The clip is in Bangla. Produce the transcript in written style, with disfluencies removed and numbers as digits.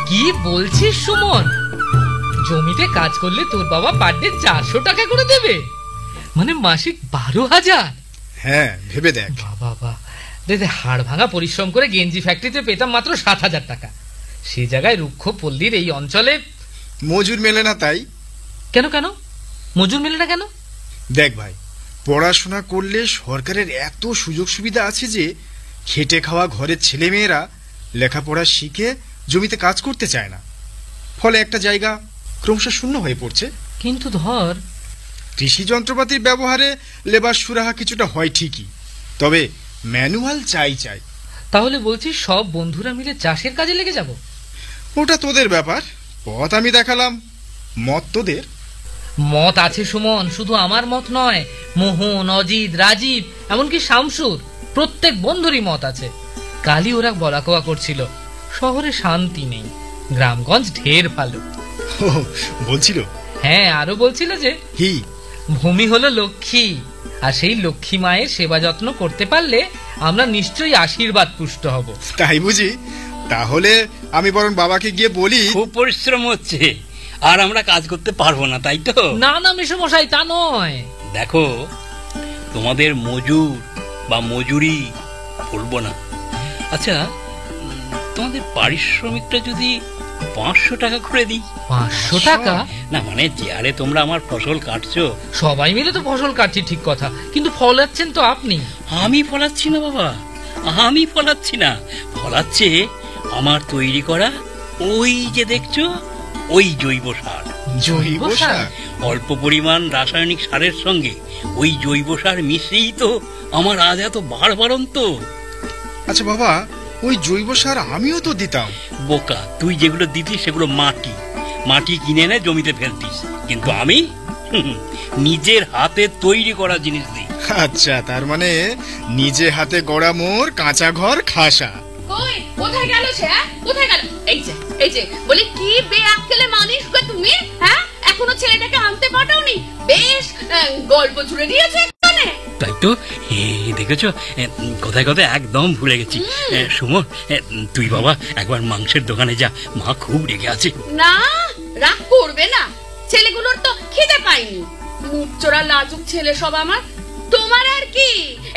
কি বলছিস সুমন? জমিতে কাজ করলে তোর বাবা পার ডে 400 টাকা করে দেবে, মানে মাসিক 12,000? হ্যাঁ, ভেবে দেখ। বাবা, হাড় ভাঙা পরিশ্রম করে গেঞ্জি ফ্যাক্টরিতে পেতাম মাত্র 7,000 টাকা। সে জায়গায় রুক্ষ পল্লীর এই অঞ্চলে মজুর মেলে না। তাই কেন মজুর মেলে না কেন? দেখ ভাই, পড়াশোনা করলে সরকারের এত সুযোগ সুবিধা আছে যে খেটে খাওয়া ঘরের ছেলে মেয়েরা লেখাপড়া শিখে জমিতে কাজ করতে চায় না, ফলে একটা জায়গা ক্রমশ শূন্য হয়ে পড়ছে। কিন্তু ধর, কৃষি যন্ত্রপাতির ব্যবহারে লেবার সুরাহা কিছুটা হয় ঠিকই, তবে ম্যানুয়াল চাই। তাহলে বলছিস সব বন্ধুরা মিলে চাষের কাজে লেগে যাব? ওটা তোদের ব্যাপার, পথ আমি দেখালাম, মত তোদের। মত আছে সুমন, শুধু আমার মত নয়, মোহন, অজিত, রাজীব, এমনকি শামসুর, প্রত্যেক বন্ধুরই মত আছে। কালই ওরা বলাকওয়া করছিল, শহরে শান্তি নেই, গ্রামগঞ্জ ঢের ভালো। বলছিল? হ্যাঁ, আরো বলছিল যে ভূমি হলো লক্ষ্মী, আর সেই লক্ষ্মী মায়ের সেবা যত্ন করতে পারলে আমরা নিশ্চয়ই আশীর্বাদ পুষ্ট হব। তাই বুঝি? তাহলে আমি বরং বাবাকে গিয়ে বলি। খুব পরিশ্রম হচ্ছে, আর আমরা কাজ করতে পারবো না, তাই তো? না মেসোমশাই, তা নয়। দেখো, তোমাদের মজুর বা মজুরি বলবো না। আচ্ছা, তোমাদের পারিশ্রমিকটা যদি 500 টাকা করে দিই। 500 টাকা? না, মানে যে হারে তোমরা আমার ফসল কাটছো। সবাই মিলে তো ফসল কাটছি, ঠিক কথা, কিন্তু ফলাচ্ছেন তো আপনি। আমি ফলাচ্ছি না বাবা, আমি ফলাচ্ছি না, ফলাচ্ছে আমার তৈরি করা ওই যে দেখছো, ওই জৈব সার। জৈব সার? অল্প পরিমাণ রাসায়নিক সারের সঙ্গে ওই জৈব সার মিশিয়েই তো আমার আজ এত বাড়বাড়ন্ত। আচ্ছা বাবা, ওই জৈব সার আমিও তো দিতাম। বোকা, তুই যেগুলো দিতিস সেগুলো মাটি কিনে এনে জমিতে ফেলতিস, কিন্তু আমি নিজের হাতে তৈরি করা জিনিস দিই। আচ্ছা, তার মানে নিজে হাতে গড়া মোর কাঁচা ঘর খাসা। কোথায় গেল সে? কোথায় গেল? এই যে বলি, কি বেআক্কেলে মানুষ গো তুমি, হ্যাঁ? এখনো ছেলেটাকে আনতে পাঠাওনি? বেশ গল্প জুড়ে দিয়েছে এখানে। তাই তো, দেখেছো, কোথায় কোথায় একদম ভুলে গেছি। সুমন, তুই বাবা একবার মাংসের দোকানে যা, মা খুব রেগে আছে। না, রাগ করবে না, ছেলেগুলোর তো খিদে পায়নি। মুখ চোরা লাজুক ছেলে সব আমার। তোমার আর কি,